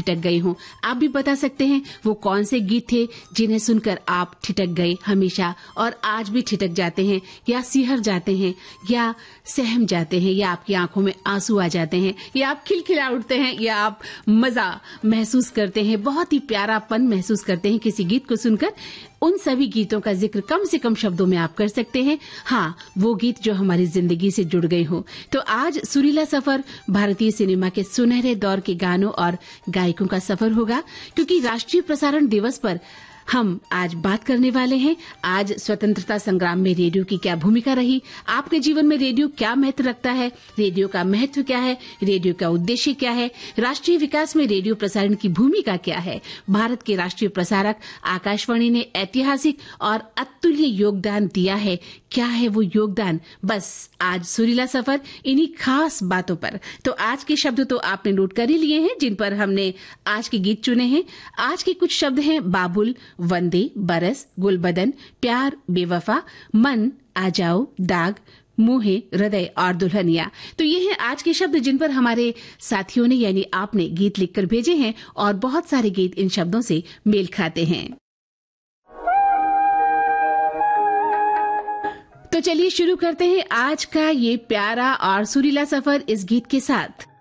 ठिठक गई हूँ। आप भी बता सकते हैं वो कौन से गीत थे जिन्हें सुनकर आप ठिठक गए हमेशा और आज भी ठिठक जाते हैं, या सिहर जाते हैं, या सहम जाते हैं, या आपकी आंखों में आंसू आ जाते हैं, या आप खिलखिला उठते हैं, या आप मजा महसूस करते हैं, बहुत ही प्यारापन महसूस करते हैं किसी गीत को सुनकर। उन सभी गीतों का जिक्र कम से कम शब्दों में आप कर सकते हैं। हाँ, वो गीत जो हमारी जिंदगी से जुड़ गए हो। तो आज सुरीला सफर भारतीय सिनेमा के सुनहरे दौर के गानों और गायकों का सफर होगा, क्योंकि राष्ट्रीय प्रसारण दिवस पर हम आज बात करने वाले हैं। आज स्वतंत्रता संग्राम में रेडियो की क्या भूमिका रही, आपके जीवन में रेडियो क्या महत्व रखता है, रेडियो का महत्व क्या है, रेडियो का उद्देश्य क्या है, राष्ट्रीय विकास में रेडियो प्रसारण की भूमिका क्या है। भारत के राष्ट्रीय प्रसारक आकाशवाणी ने ऐतिहासिक और अतुल्य योगदान दिया है। क्या है वो योगदान? बस आज सुरीला सफर इन्हीं खास बातों पर। तो आज के शब्द तो आपने नोट कर ही लिए हैं, जिन पर हमने आज के गीत चुने हैं। आज के कुछ शब्द हैं बाबुल, वंदे, बरस, गुलबदन, प्यार, बेवफा, मन, आ जाओ, दाग, मुहे, हृदय और दुल्हनिया। तो ये हैं आज के शब्द जिन पर हमारे साथियों ने यानी आपने गीत लिखकर भेजे हैं, और बहुत सारे गीत इन शब्दों से मेल खाते हैं। तो चलिए शुरू करते हैं आज का ये प्यारा और सुरीला सफर इस गीत के साथ।